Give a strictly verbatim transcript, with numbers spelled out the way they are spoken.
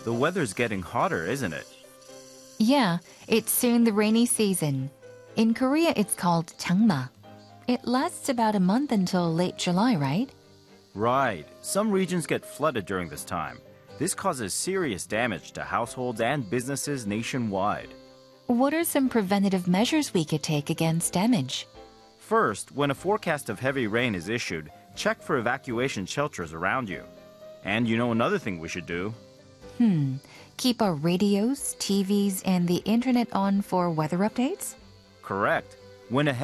The weather's getting hotter, isn't it? Yeah, it's soon the rainy season. In Korea, it's called 장마. It lasts about a month until late July, right? Right. Some regions get flooded during this time. This causes serious damage to households and businesses nationwide. What are some preventative measures we could take against damage? First, when a forecast of heavy rain is issued, check for evacuation shelters around you. And you know another thing we should do? Hmm. Keep our radios, T Vs, and the internet on for weather updates? Correct. When a